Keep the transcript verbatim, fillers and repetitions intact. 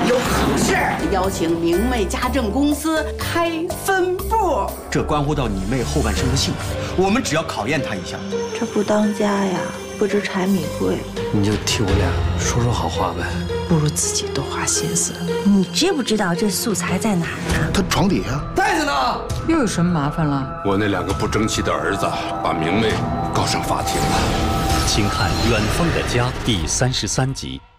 有好事，邀请明媚家政公司开分部。 这关乎到你妹后半生的幸福，我们只要考验她一下。 这不当家呀，不知柴米贵。 你就替我俩说说好话呗。 不如自己多花心思。 你知不知道这素材在哪儿啊？ 他床底下。 袋子呢？ 又有什么麻烦了？ 我那两个不争气的儿子把明媚告上法庭了。 请看《远方的家》第三十三集。